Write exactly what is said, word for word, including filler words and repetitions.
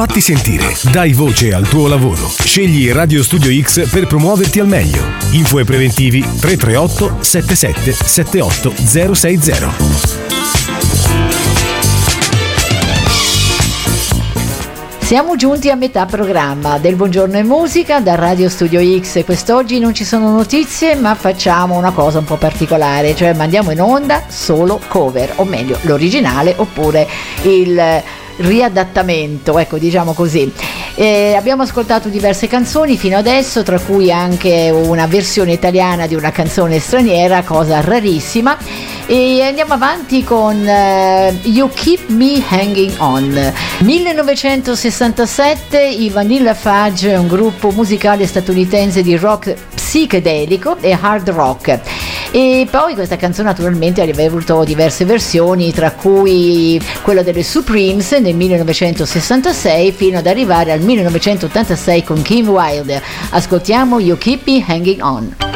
Fatti sentire, dai voce al tuo lavoro. Scegli Radio Studio X per promuoverti al meglio. Info e preventivi tre tre otto sette sette sette otto zero sei zero. Siamo giunti a metà programma del Buongiorno e Musica da Radio Studio X e quest'oggi non ci sono notizie, ma facciamo una cosa un po' particolare, cioè mandiamo in onda solo cover, o meglio l'originale oppure il riadattamento, ecco, diciamo così. Eh, abbiamo ascoltato diverse canzoni fino adesso, tra cui anche una versione italiana di una canzone straniera, cosa rarissima, e andiamo avanti con uh, You Keep Me Hanging On. millenovecentosessantasette, i Vanilla Fudge, un gruppo musicale statunitense di rock psichedelico e hard rock. E poi questa canzone naturalmente aveva avuto diverse versioni, tra cui quella delle Supremes nel millenovecentosessantasei fino ad arrivare al millenovecentottantasei con Kim Wilde. Ascoltiamo You Keep Me Hanging On.